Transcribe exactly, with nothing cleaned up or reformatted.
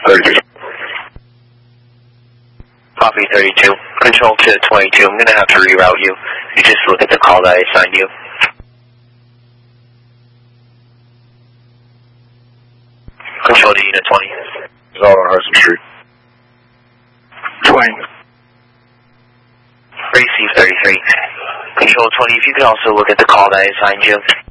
thirty-two. Copy thirty-two. Control to twenty-two. I'm going to have to reroute you. You just look at the call that I assigned you. Control to Unit twenty. It's all on Hudson Street. Twain. Receive thirty-three. Control twenty, if you could also look at the call that I assigned you.